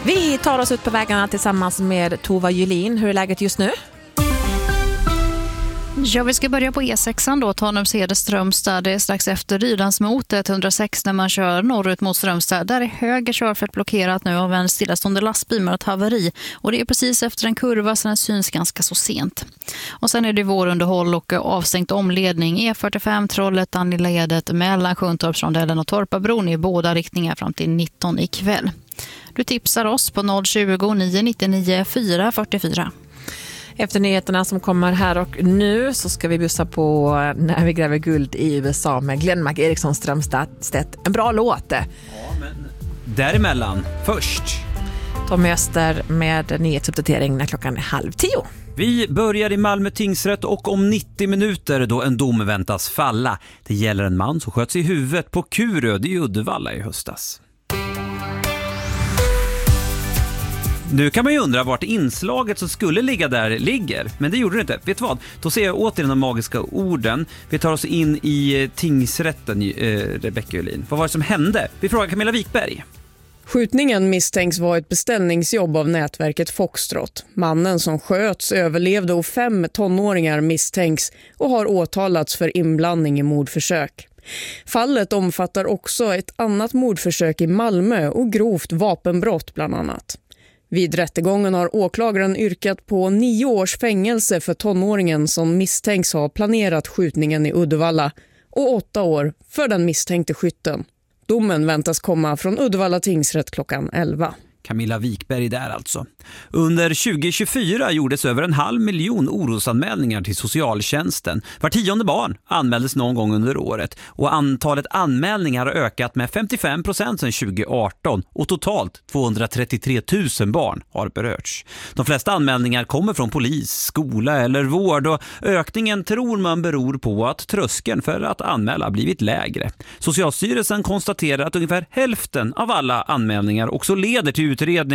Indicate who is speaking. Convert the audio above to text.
Speaker 1: Vi tar oss ut på vägarna tillsammans med Tova Julin. Hur är läget just nu?
Speaker 2: Ja, vi ska börja på E6 då, Tanumshede-Strömstad. Det är strax efter Rydansmotet 106 när man kör norrut mot Strömstad. Där är höger körfält blockerat nu av en stillastående lastbil med ett haveri. Och det är precis efter en kurva så den syns ganska så sent. Och sen är det vårunderhåll och avstängt omledning. E45 Trollhättan Lilla Edet mellan Sjuntorpsrondellen och Torpabron i båda riktningar fram till 19 ikväll. Du tipsar oss på 020 999 444.
Speaker 1: Efter nyheterna som kommer här och nu så ska vi bussa på När vi gräver guld i USA med Glenmark Eriksson Strömstedt. En bra låt.
Speaker 3: Ja, men däremellan, först
Speaker 1: Tommy Öster med nyhetsuppdatering när klockan är 9:30.
Speaker 3: Vi börjar i Malmö tingsrätt och om 90 minuter då en dom väntas falla. Det gäller en man som sköts i huvudet på Kuröd i Uddevalla i höstas. Nu kan man ju undra vart inslaget som skulle ligga där ligger, men det gjorde det inte. Vet du vad? Då ser jag åter de magiska orden. Vi tar oss in i tingsrätten, Rebecka Julin. Vad var det som hände? Vi frågar Camilla Wikberg.
Speaker 4: Skjutningen misstänks vara ett beställningsjobb av nätverket Foxtrot. Mannen som sköts överlevde och 5 tonåringar misstänks och har åtalats för inblandning i mordförsök. Fallet omfattar också ett annat mordförsök i Malmö och grovt vapenbrott bland annat. Vid rättegången har åklagaren yrkat på 9 års fängelse för tonåringen som misstänks ha planerat skjutningen i Uddevalla och 8 år för den misstänkte skytten. Domen väntas komma från Uddevalla tingsrätt klockan 11.
Speaker 3: Camilla Wikberg där alltså. Under 2024 gjordes över 500 000 orosanmälningar till socialtjänsten. Var 10:e barn anmäldes någon gång under året och antalet anmälningar har ökat med 55% sedan 2018 och totalt 233 000 barn har berörts. De flesta anmälningar kommer från polis, skola eller vård och ökningen tror man beror på att tröskeln för att anmäla blivit lägre. Socialstyrelsen konstaterar att ungefär hälften av alla anmälningar också leder till utredning